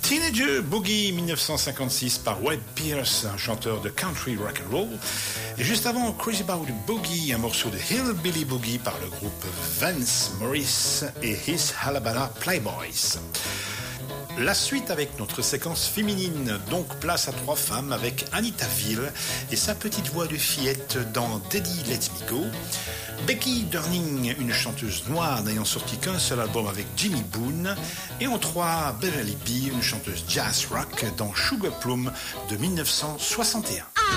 Teenager Boogie 1956 par Webb Pierce, un chanteur de country rock and roll. Et juste avant, Crazy About Boogie, un morceau de Hillbilly Boogie par le groupe Vance Morris et His Alabama Playboys. La suite avec notre séquence féminine, donc place à 3 femmes avec Anita Ville et sa petite voix de fillette dans Daddy Let Me Go. Becky Durning, une chanteuse noire n'ayant sorti qu'un seul album avec Jimmy Boone. Et en 3, Beverly B, une chanteuse jazz rock dans Sugar Plum de 1961.